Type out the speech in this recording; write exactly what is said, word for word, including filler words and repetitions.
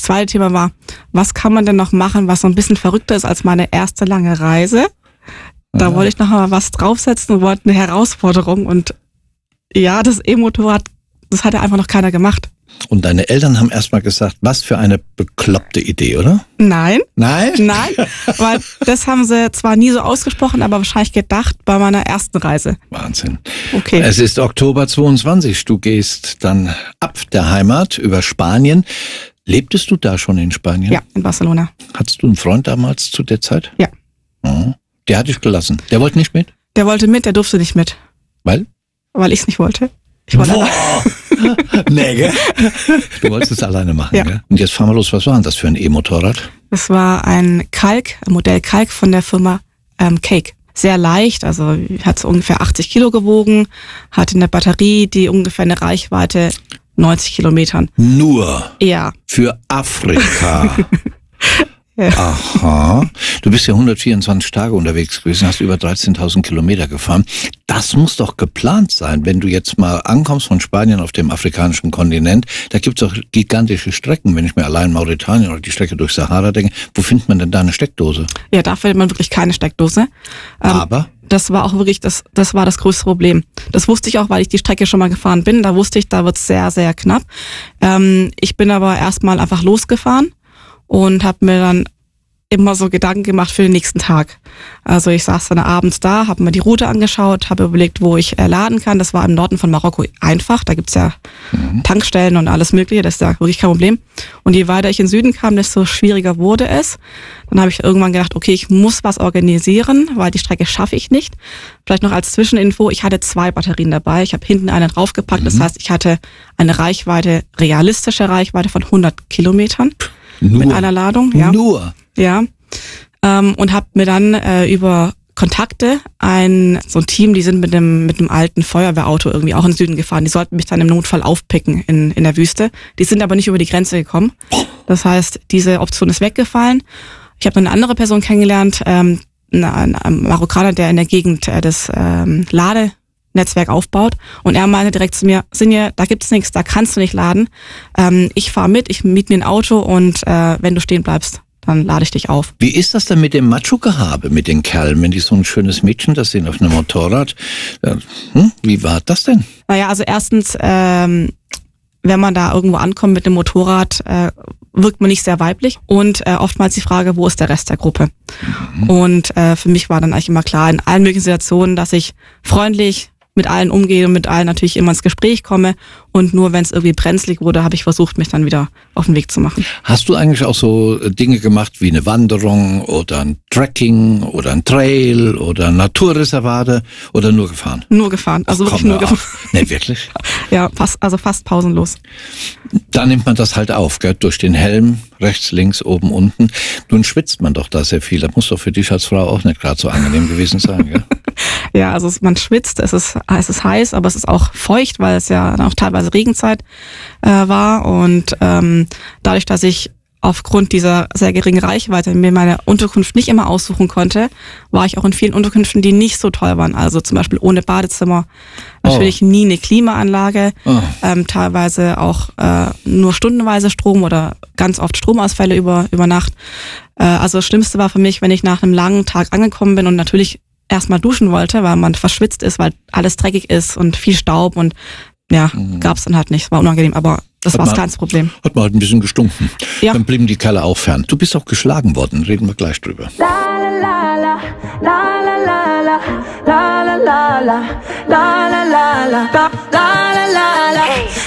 zweite Thema war, was kann man denn noch machen, was so ein bisschen verrückter ist als meine erste lange Reise? Da ja. wollte ich noch mal was draufsetzen und wollte eine Herausforderung. Und ja, das E-Motorrad, das hat ja einfach noch keiner gemacht. Und deine Eltern haben erstmal gesagt, was für eine bekloppte Idee, oder? Nein. Nein? Nein, weil das haben sie zwar nie so ausgesprochen, aber wahrscheinlich gedacht bei meiner ersten Reise. Wahnsinn. Okay. Es ist Oktober zweiundzwanzig. Du gehst dann ab der Heimat über Spanien. Lebtest du da schon in Spanien? Ja, in Barcelona. Hattest du einen Freund damals zu der Zeit? Ja. Oh, der hat dich gelassen. Der wollte nicht mit? Der wollte mit, der durfte nicht mit. Weil? Weil ich es nicht wollte. Ich wollte Boah. Nee, gell? Du wolltest es alleine machen, ja. Gell? Und jetzt fahren wir los. Was war denn das für ein E-Motorrad? Das war ein Kalk, ein Modell Kalk von der Firma ähm, Cake. Sehr leicht, also hat so ungefähr achtzig Kilo gewogen, hatte eine Batterie, die ungefähr eine Reichweite neunzig Kilometern. Nur? Ja. Für Afrika? Ja. Aha. Du bist ja hundertvierundzwanzig Tage unterwegs gewesen, hast über dreizehntausend Kilometer gefahren. Das muss doch geplant sein, wenn du jetzt mal ankommst von Spanien auf dem afrikanischen Kontinent. Da gibt's doch gigantische Strecken. Wenn ich mir allein Mauretanien oder die Strecke durch Sahara denke, wo findet man denn da eine Steckdose? Ja, da findet man wirklich keine Steckdose. Ähm, Aber? Das war auch wirklich, das, das war das größte Problem. Das wusste ich auch, weil ich die Strecke schon mal gefahren bin. Da wusste ich, da wird's sehr, sehr knapp. Ähm, ich bin aber erstmal einfach losgefahren und habe mir dann immer so Gedanken gemacht für den nächsten Tag. Also ich saß dann abends da, habe mir die Route angeschaut, habe überlegt, wo ich äh, laden kann. Das war im Norden von Marokko einfach. Da gibt's ja mhm. Tankstellen und alles Mögliche. Das ist ja wirklich kein Problem. Und je weiter ich in den Süden kam, desto schwieriger wurde es. Dann habe ich irgendwann gedacht, okay, ich muss was organisieren, weil die Strecke schaffe ich nicht. Vielleicht noch als Zwischeninfo, ich hatte zwei Batterien dabei. Ich habe hinten eine draufgepackt. Mhm. Das heißt, ich hatte eine Reichweite, realistische Reichweite von hundert Kilometern. Nur? Mit einer Ladung. Ja. Nur? Ja, ähm, und habe mir dann äh, über Kontakte ein so ein Team, die sind mit dem mit einem alten Feuerwehrauto irgendwie auch in den Süden gefahren. Die sollten mich dann im Notfall aufpicken in in der Wüste. Die sind aber nicht über die Grenze gekommen. Das heißt, diese Option ist weggefallen. Ich habe eine andere Person kennengelernt, ähm, ein, ein Marokkaner, der in der Gegend äh, das ähm, Ladenetzwerk aufbaut. Und er meinte direkt zu mir, Sinje, da gibt's nichts, da kannst du nicht laden. Ähm, ich fahre mit, ich miete mir ein Auto und äh, wenn du stehen bleibst, dann lade ich dich auf. Wie ist das denn mit dem Macho-Gehabe, mit den Kerlen, wenn die so ein schönes Mädchen das sehen auf einem Motorrad? Hm? Wie war das denn? Naja, also erstens, ähm, wenn man da irgendwo ankommt mit dem Motorrad, äh, wirkt man nicht sehr weiblich und äh, oftmals die Frage, wo ist der Rest der Gruppe? Mhm. Und äh, für mich war dann eigentlich immer klar, in allen möglichen Situationen, dass ich freundlich mit allen umgehe und mit allen natürlich immer ins Gespräch komme. Und nur wenn es irgendwie brenzlig wurde, habe ich versucht, mich dann wieder auf den Weg zu machen. Hast du eigentlich auch so Dinge gemacht wie eine Wanderung oder ein Trekking oder ein Trail oder ein Naturreservate oder nur gefahren? Nur gefahren, also Ach, wirklich komm, nur gefahren. Nee, wirklich? Ja, fast, also fast pausenlos. Da nimmt man das halt auf, gell? Durch den Helm, rechts, links, oben, unten. Nun schwitzt man doch da sehr viel. Das muss doch für dich als Frau auch nicht gerade so angenehm gewesen sein, gell? Ja, also man schwitzt, es ist, es ist heiß, aber es ist auch feucht, weil es ja auch teilweise Regenzeit äh, war. Und ähm, dadurch, dass ich aufgrund dieser sehr geringen Reichweite mir meine Unterkunft nicht immer aussuchen konnte, war ich auch in vielen Unterkünften, die nicht so toll waren. Also zum Beispiel ohne Badezimmer, natürlich oh. nie eine Klimaanlage, oh. ähm, teilweise auch äh, nur stundenweise Strom oder ganz oft Stromausfälle über über Nacht. Äh, also das Schlimmste war für mich, wenn ich nach einem langen Tag angekommen bin und natürlich erstmal duschen wollte, weil man verschwitzt ist, weil alles dreckig ist und viel Staub und ja, mhm. gab's dann halt nicht. War unangenehm, aber das hat war das kleinste Problem. Hat man halt ein bisschen gestunken. Ja. Dann blieben die Kerle auch fern. Du bist auch geschlagen worden, reden wir gleich drüber. La la la, la la la la, la la la la, la la la la, la la la la.